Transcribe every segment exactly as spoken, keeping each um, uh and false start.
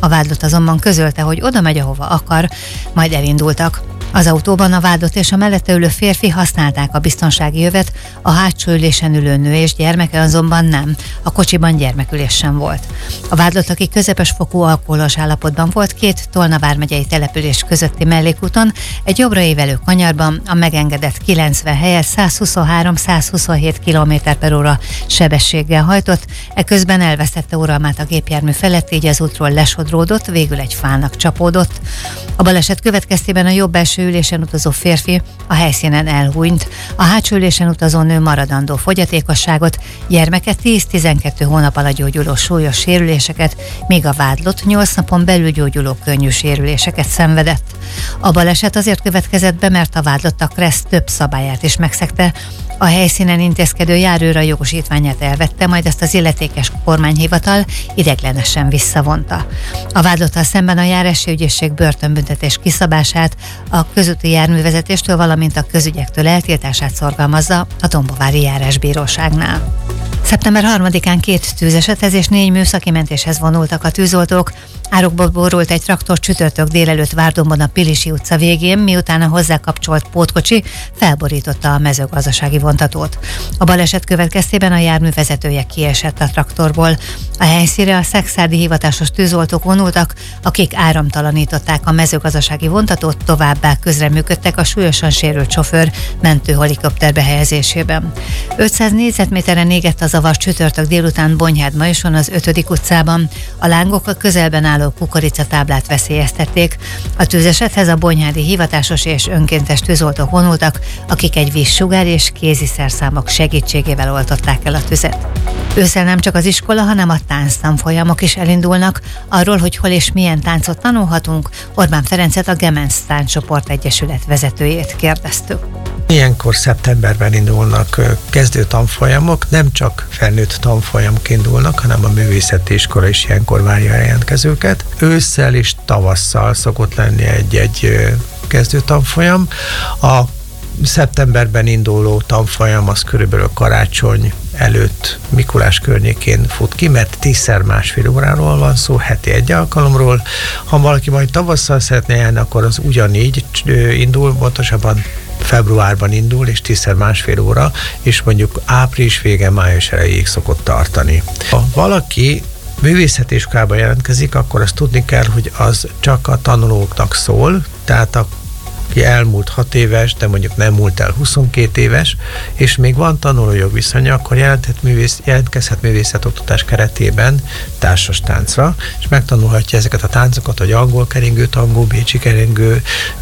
A vádlott azonban közölte, hogy oda megy, ahova akar, majd elindultak. Az autóban a vádlott és a mellette ülő férfi használták a biztonsági jövet, a hátsó ülésen ülő nő és gyermeke azonban nem, a kocsiban gyermekülés sem volt. A vádlott, aki közepes fokú alkoholos állapotban volt, két Tolna vármegyei település közötti mellékúton, egy jobbra évelő kanyarban a megengedett kilencven helyett száz huszonhárom száz huszonhét kilométer per óra sebességgel hajtott, eközben elvesztette uralmát a gépjármű felett, így az útról lesodródott, végül egy fának csapódott. A baleset következtében a jobb első ülésen utazó férfi a helyszínen elhunyt, a hátsó ülésen utazó nő maradandó fogyatékosságot, gyermeke tíz-tizenkét hónap alatt gyógyuló súlyos sérüléseket, míg a vádlott nyolc napon belül gyógyuló könnyű sérüléseket szenvedett. A baleset azért következett be, mert a vádlott a Kressz több szabályát is megszegte. A helyszínen intézkedő járőr a jogosítványát elvette, majd ezt az illetékes kormányhivatal ideiglenesen visszavonta. A vádlottal szemben a járási ügyészség börtönbüntetés kiszabását, a közúti járművezetéstől, valamint a közügyektől eltiltását szorgalmazza a Dombovári Járásbíróságnál. szeptember harmadikán két tűzesethez és négy műszaki mentéshez vonultak a tűzoltók. Árokba borult egy traktor csütörtök délelőtt Várdombon a Pilisi utca végén, miután a hozzá kapcsolt pótkocsi felborította a mezőgazdasági vontatót. A baleset következtében a jármű vezetője kiesett a traktorból. A helyszínre a szekszárdi hivatásos tűzoltók vonultak, akik áramtalanították a mezőgazdasági vontatót, továbbá közreműködtek a súlyosan sérült sofőr mentőhelikopterbe helyezésében. ötszáz négyzetméteren égett a zavar csütörtök délután Bonyhád-Majoson az ötödik utcában. A lángok a közelben álló kukoricatáblát veszélyeztették. A tűzesethez a bonyhádi hivatásos és önkéntes tűzoltók vonultak, akik egy vízsugár és kéziszerszámok segítségével oltották el a tüzet. Ősszel nem csak az iskola, hanem a tánctanfolyamok is elindulnak. Arról, hogy hol és milyen táncot tanulhatunk, Orbán Ferencet, a Gemenc Tánccsoport Egyesület vezetőjét kérdeztük. Ilyenkor szeptemberben indulnak kezdő tanfolyamok, nem csak felnőtt tanfolyamok indulnak, hanem a művészeti iskola is ilyenkor várja a jelentkezőket. Ősszel és tavasszal szokott lenni egy-egy kezdő tanfolyam. A szeptemberben induló tanfolyam az körülbelül karácsony előtt Mikulás környékén fut ki, mert tízszer másfél óráról van szó, heti egy alkalomról. Ha valaki majd tavasszal szeretne járni, akkor az ugyanígy indul, pontosabban februárban indul, és tízszer másfél óra, és mondjuk április vége, május elejéig szokott tartani. Ha valaki művészeti iskolába jelentkezik, akkor azt tudni kell, hogy az csak a tanulóknak szól, tehát a aki elmúlt hat éves, de mondjuk nem múlt el huszonkét éves, és még van tanulójog viszonya, akkor jelenthet művész, jelentkezhet művészetoktatás keretében társas táncra, és megtanulhatja ezeket a táncokat, hogy angol keringő, tangó, bécsi keringő,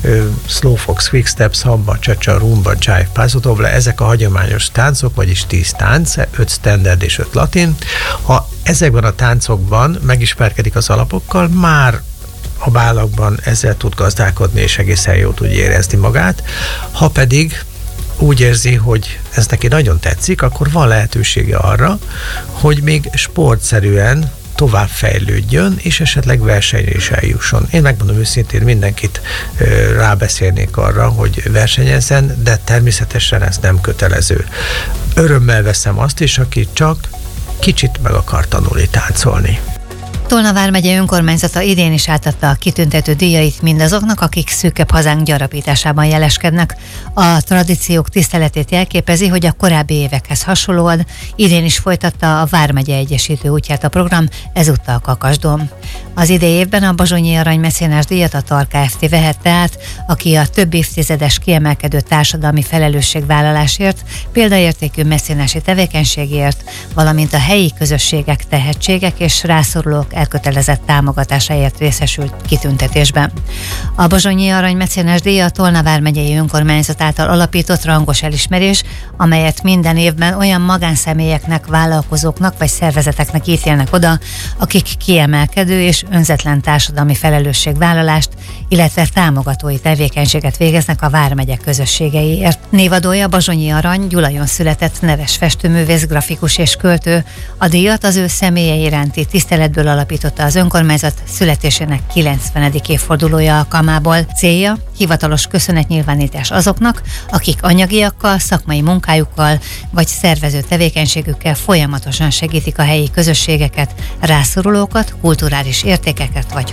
slow fox, quick step, szamba, csa-csa, rumba, jive, paso doble, ezek a hagyományos táncok, vagyis tíz tánc, öt standard és öt latin. Ha ezekben a táncokban megismerkedik az alapokkal, már a bálakban ezzel tud gazdálkodni, és egészen jól tud érezni magát. Ha pedig úgy érzi, hogy ez neki nagyon tetszik, akkor van lehetősége arra, hogy még sportszerűen tovább fejlődjön, és esetleg versenyre is eljusson. Én megmondom őszintén, mindenkit ö, rábeszélnék arra, hogy versenyezzen, de természetesen ez nem kötelező. Örömmel veszem azt is, aki csak kicsit meg akar tanulni táncolni. Tolna vármegye önkormányzata idén is átadta a kitüntető díjait mindazoknak, akik szűkebb hazánk gyarapításában jeleskednek. A tradíciók tiszteletét jelképezi, hogy a korábbi évekhez hasonlóan idén is folytatta a Vármegye Egyesítő útját a program, ezúttal Kakasdom. Az idei évben a Bazsonyi Arany mecénás díjat a TAR Kft. Vehette át, aki a több évtizedes kiemelkedő társadalmi felelősségvállalásért, példaértékű mecénási tevékenységért, valamint a helyi közösségek, tehetségek és rászorulók elkötelezett támogatásáért részesült kitüntetésben. A Bazsonyi Arany mecénás díja a Tolna vármegyei önkormányzat által alapított rangos elismerés, amelyet minden évben olyan magánszemélyeknek, vállalkozóknak vagy szervezeteknek ítélnek oda, akik kiemelkedő és önzetlen társadalmi felelősségvállalást, illetve támogatói tevékenységet végeznek a vármegye közösségeiért. Névadója Bazsonyi Arany Gyulajon született neves festőművész, grafikus és költő. A díjat az ő személye iránti tiszteletből alapította az önkormányzat születésének kilencvenedik évfordulója alkalmából. Célja hivatalos köszönetnyilvánítás azoknak, akik anyagiakkal, szakmai munkájukkal vagy szervező tevékenységükkel folyamatosan segítik a helyi közösségeket, rászorulókat, kulturális értékeket vagy